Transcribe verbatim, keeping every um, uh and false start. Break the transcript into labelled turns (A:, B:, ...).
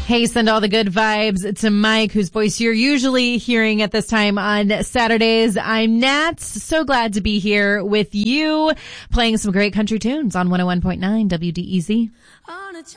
A: Hey, send all the good vibes to Mike, whose voice you're usually hearing at this time on Saturdays. I'm Nat. So glad to be here with you, playing some great country tunes on one oh one point nine W D E Z.